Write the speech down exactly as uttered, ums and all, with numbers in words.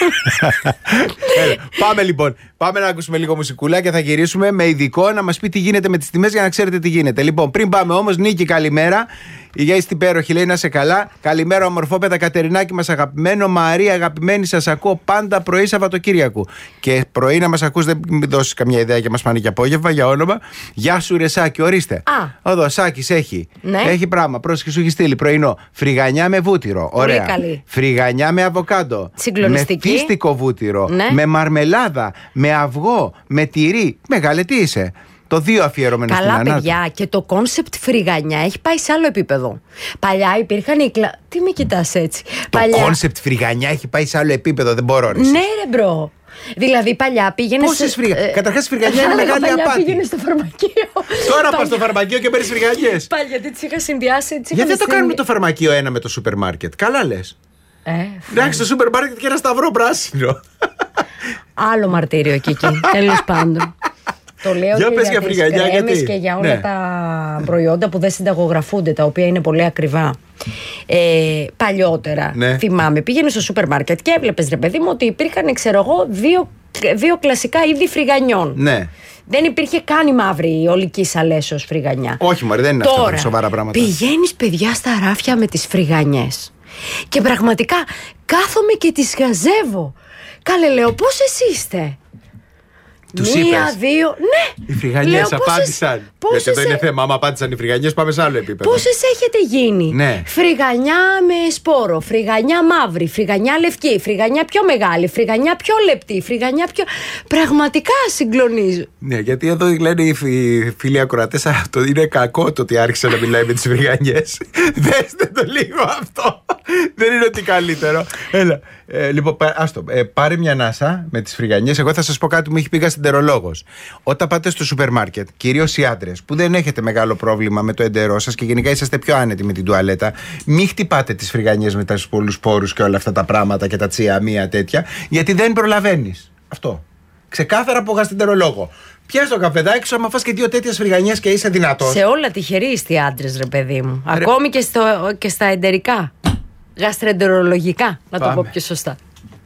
Πάμε λοιπόν. Πάμε να ακούσουμε λίγο μουσικούλα και θα γυρίσουμε με ειδικό να μας πει τι γίνεται με τις τιμές για να ξέρετε τι γίνεται. Λοιπόν, πριν πάμε όμως, Νίκη, καλημέρα. Η Γεια είστε υπέροχη, λέει, να σε καλά. Καλημέρα, ομορφόπεδα, Κατερινάκη μας αγαπημένο. Μαρία, αγαπημένη, σας ακούω πάντα πρωί Σαββατοκύριακου. Και πρωί να μας ακούς, δεν μην δώσεις καμιά ιδέα και μας πάνε και απόγευμα για όνομα. Γεια σου, ρε Σάκη, ορίστε. Α. Εδώ, Σάκης έχει. Ναι. Έχει πράγμα. Πρόσεχε, σου έχει στείλει πρωινό. Φρυγανιά με βούτυρο. Ωραία. Φρυγανιά με αβοκάντο. Συγκλονιστική. Με φίστικο βούτυρο. Ναι. Με μαρμελάδα. Με αυγό. Με τυρί. Μεγάλε, τι είσαι. Το δύο αφιερωμένο στην Ανάτα. Καλά, παιδιά, και το κόνσεπτ φρυγανιά έχει πάει σε άλλο επίπεδο. Παλιά υπήρχαν οι κλα... Τι με κοιτάς έτσι. Το Παλιά... κόνσεπτ φρυγανιά έχει πάει σε άλλο επίπεδο, δεν μπορώ. Ρε, ναι, ρε μπρο. Δηλαδή παλιά πήγαινε. Πόσες σε... φρυγανιές. Ε... Καταρχάς, η φρυγανιά είναι μεγάλη παλιά απάτη. Πήγαινε στο φαρμακείο. Τώρα πας στο φαρμακείο και παίρνεις φρυγανιές. Παλιά, γιατί τις είχα συνδυάσει έτσι. Γιατί δεν το κάνουμε το φαρμακείο ένα με το σούπερ μάρκετ. Καλά λες. Ε, εντάξει, το σούπερ μάρκετ και ένα σταυρό πράσινο. Άλλο μαρτύριο και εκεί. Τέλος πάντων. Το λέω για και πες για, για τις φρυγανιά, κρέμες γιατί? Και για όλα ναι. τα προϊόντα που δεν συνταγογραφούνται, τα οποία είναι πολύ ακριβά. Ε, παλιότερα, ναι. θυμάμαι, πήγαινε στο σούπερ μάρκετ και έβλεπες, ρε παιδί μου, ότι υπήρχαν, ξέρω εγώ, δύο, δύο κλασικά είδη φρυγανιών. Ναι. Δεν υπήρχε καν η μαύρη ολική αλέσεως φρυγανιά. Όχι, μωρέ, δεν είναι Τώρα, αυτά σοβαρά πράγματα. Πηγαίνεις, παιδιά, στα ράφια με τις φρυγανιές και πραγματικά κάθομαι και τις γαζεύω. Καλέ, λέω, πόσες είστε? Τους Μία, είπες. δύο, ναι. Οι φρυγανιές απάντησαν. Πόσες... Γιατί εδώ είναι θέμα. Άμα απάντησαν οι φρυγανιές, πάμε σε άλλο επίπεδο. Πόσες έχετε γίνει? Ναι. Φρυγανιά με σπόρο, φρυγανιά μαύρη, φρυγανιά λευκή, φρυγανιά πιο μεγάλη, φρυγανιά πιο λεπτή, φρυγανιά πιο. Πραγματικά συγκλονίζω. Ναι, γιατί εδώ λένε οι φίλοι ακροατές, το είναι κακό το ότι άρχισε να μιλάει με τις φρυγανιές. Δέστε το λίγο αυτό. Δεν είναι ότι καλύτερο. Έλα. Ε, λοιπόν, άστο, ε, πάρε μια ανάσα με τις φρυγανιές. Εγώ θα σας πω κάτι που μου έχει πει γαστρεντερολόγος. Όταν πάτε στο σούπερ μάρκετ, κυρίως οι άντρες που δεν έχετε μεγάλο πρόβλημα με το εντερό σας και γενικά είσαστε πιο άνετοι με την τουαλέτα, μην χτυπάτε τις φρυγανιές με τους πολλούς πόρους και όλα αυτά τα πράγματα και τα τσιαμία τέτοια, γιατί δεν προλαβαίνεις. Αυτό. Ξεκάθαρα από γαστρεντερολόγο. Πιάσ' το καφεδάκι σου, άμα φας και δύο τέτοιες φρυγανιές και είσαι δυνατός. Σε όλα τυχεροί είστε οι άντρες, ρε παιδί μου. Ρε... Ακόμη και, στο, και στα εντερικά. Γαστρεντερολογικά, να Πάμε. το πω πιο σωστά.